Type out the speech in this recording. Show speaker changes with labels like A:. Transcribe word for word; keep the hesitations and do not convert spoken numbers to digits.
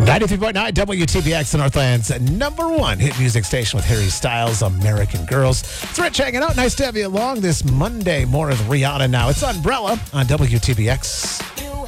A: ninety-three point nine W T B X, the Northland's number one hit music station with Harry Styles, American Girls. It's Rich hanging out. Nice to have you along this Monday. More of Rihanna now. It's Umbrella on W T B X.